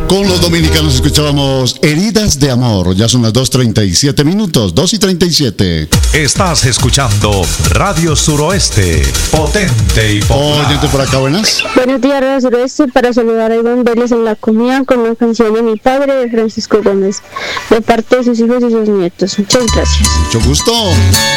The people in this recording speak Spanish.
Con los dominicanos escuchábamos Heridas de Amor. Ya son las 2:37 minutos, 2:37. Estás escuchando Radio Suroeste, potente y popular. Oyente por acá, buenas. Buenos días, Radio Suroeste, para saludar a Iván Vélez en la comida con la canción de mi padre, de Francisco Gómez, de parte de sus hijos y sus nietos. Muchas gracias. Mucho gusto.